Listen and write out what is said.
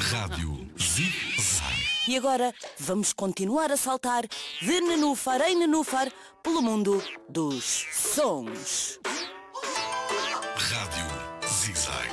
Rádio Zig-Zag. E agora vamos continuar a saltar de nenúfar em nenúfar pelo mundo dos sons. Rádio Zig-Zag.